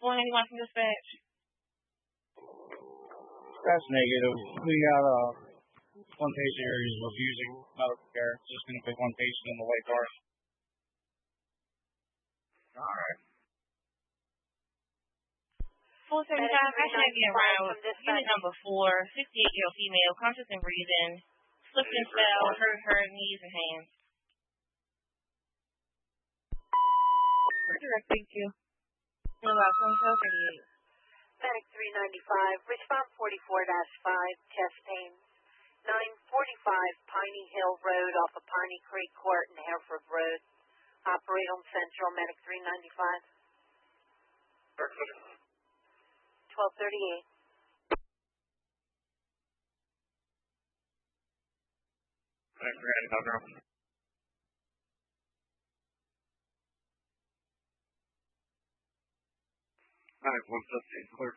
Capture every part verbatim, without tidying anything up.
four ninety-one from dispatch. That's negative. We got uh, one patient here who's refusing medical care. Just going to put one patient in the white car. All right. four seventy-five, passenger being around. Unit number four, sixty-eight-year-old female, conscious and breathing. Slipped and fell, hurt her knees and hands. Direct, thank you. You're welcome. twelve thirty-eight. Medic three ninety-five, respond forty-four dash five, chest pains. nine forty-five Piney Hill Road off of Piney Creek Court and Hereford Road. Operate on Central, Medic three ninety-five. twelve thirty-eight. Medic three ninety-five, girl. Medic one fifteen, clear.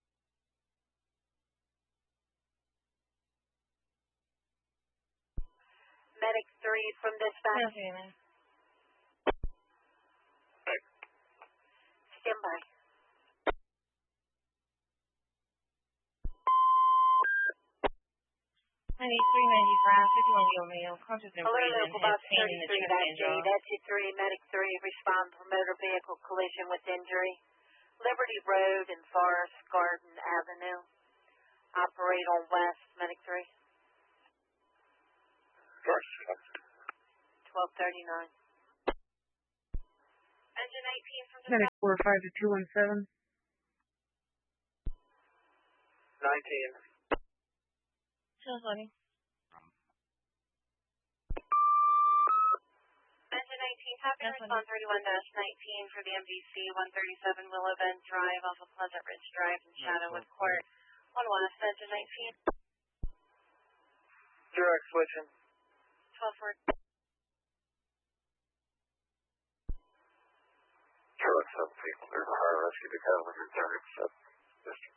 Medic three from dispatch. Okay, man. Stand by. ninety-three ninety-five, fifty-one-year-old male, conscious and Alert breathing, local has bus pain in the thirty-three chest dash and jaw. eight, exit three, Medic three, respond for motor vehicle collision with injury. Liberty Road and Forest Garden Avenue. Operate on West, Medic three. twelve thirty-nine. Engine eighteen from the Medic four five to two one seven. nineteen. Sounds funny. Engine eighteen, copy response thirty-one dash nineteen for the M D C one thirty-seven Willow Bend Drive off of Pleasant Ridge Drive in Shadowwood Court. On West, Engine nineteen. Direct switching. twelve forty. Direct seventeen, clear for fire rescue to cover your target set. District.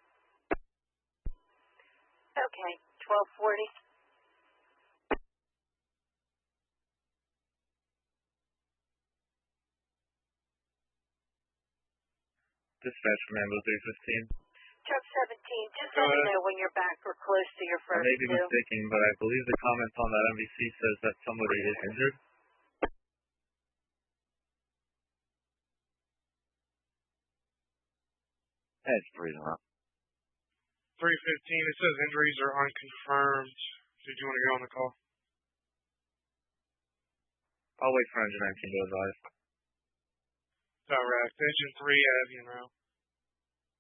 Okay, twelve forty. Dispatch from Ambulance three fifteen. Truck seventeen, just Go let me ahead. know when you're back or close to your I first may be two. mistaken, but I believe the comment on that M V C says that somebody is injured. That's pretty enough. three fifteen, it says injuries are unconfirmed. Did you want to go on the call? I'll wait for engine nineteen to advise. Direct. Engine three, Avian route.